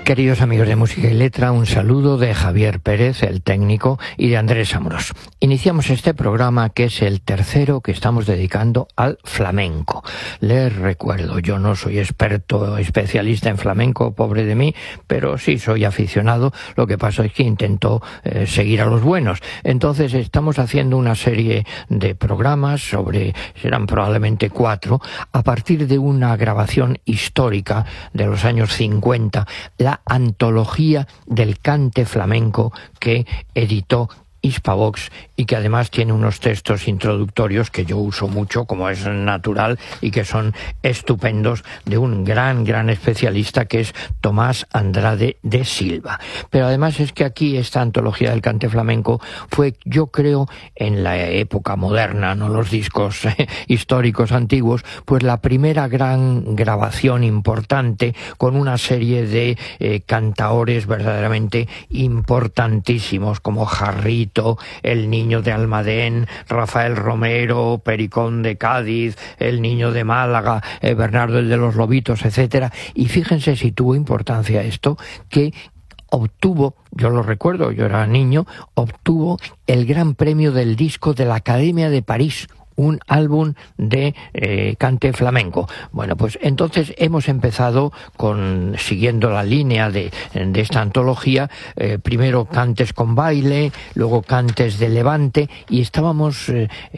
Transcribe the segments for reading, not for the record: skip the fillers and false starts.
Queridos amigos de Música y Letra, un saludo de Javier Pérez, el técnico, y de Andrés Amorós. Iniciamos este programa, que es el tercero que estamos dedicando al flamenco. Les recuerdo, yo no soy experto, especialista en flamenco, pobre de mí, pero sí soy aficionado. Lo que pasa es que intento seguir a los buenos. Entonces estamos haciendo una serie de programas serán probablemente 4, a partir de una grabación histórica de los años 50, la antología del cante flamenco que editó Hispavox y que además tiene unos textos introductorios que yo uso mucho, como es natural, y que son estupendos, de un gran especialista que es Tomás Andrade de Silva. Pero además es que aquí esta antología del cante flamenco fue, yo creo, en la época moderna, no los discos históricos antiguos, pues la primera gran grabación importante con una serie de cantaores verdaderamente importantísimos como Jarrito, el Niño de Almadén, Rafael Romero, Pericón de Cádiz, el Niño de Málaga, Bernardo el de los Lobitos, etcétera. Y fíjense si tuvo importancia esto, que obtuvo, yo lo recuerdo, yo era niño, obtuvo el gran premio del disco de la Academia de París, un álbum de cante flamenco. Bueno, pues entonces hemos empezado siguiendo la línea de esta antología, primero cantes con baile, luego cantes de levante, y estábamos,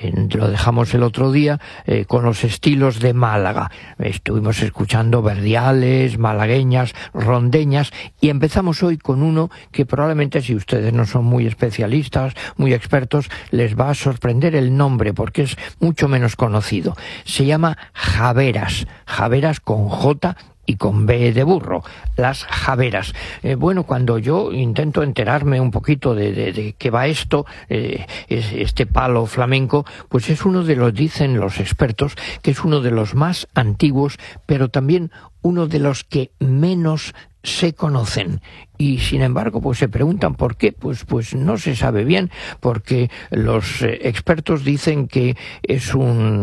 lo dejamos el otro día, con los estilos de Málaga. Estuvimos escuchando verdiales, malagueñas, rondeñas, y empezamos hoy con uno que probablemente, si ustedes no son muy especialistas, muy expertos, les va a sorprender el nombre, porque es mucho menos conocido. Se llama Javeras, Javeras con J y con B de burro, las Javeras. Bueno, cuando yo intento enterarme un poquito de qué va esto, este palo flamenco, pues es uno de los, dicen los expertos, que es uno de los más antiguos, pero también uno de los que menos se conocen. Y sin embargo, pues se preguntan por qué, pues no se sabe bien, porque los expertos dicen que es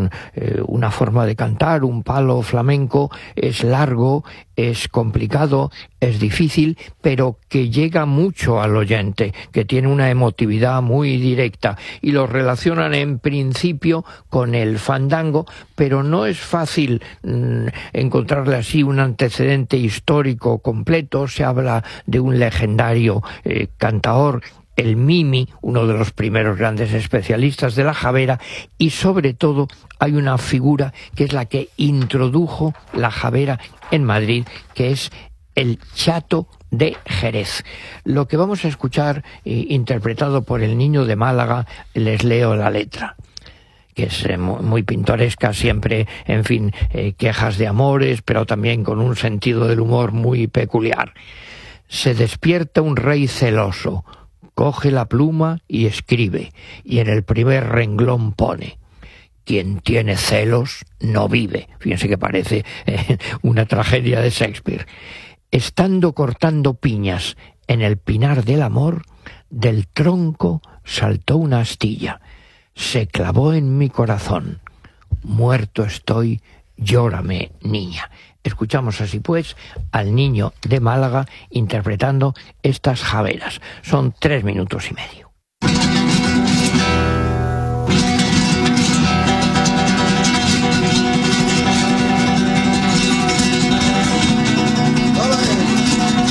una forma de cantar, un palo flamenco, es largo, es complicado, es difícil, pero que llega mucho al oyente, que tiene una emotividad muy directa, y lo relacionan en principio con el fandango, pero no es fácil encontrarle así un antecedente histórico completo. Se habla de un legendario cantaor, el Mimi, uno de los primeros grandes especialistas de la javera, y sobre todo hay una figura que es la que introdujo la javera en Madrid, que es el Chato de Jerez. Lo que vamos a escuchar, interpretado por el Niño de Málaga, les leo la letra, que es muy pintoresca, siempre, en fin, quejas de amores, pero también con un sentido del humor muy peculiar. Se despierta un rey celoso, coge la pluma y escribe, y en el primer renglón pone: quien tiene celos no vive. Fíjense que parece una tragedia de Shakespeare. Estando cortando piñas en el pinar del amor, del tronco saltó una astilla, se clavó en mi corazón. Muerto estoy, llórame, niña. Escuchamos así pues al Niño de Málaga interpretando estas javeras. Son 3 minutos y medio.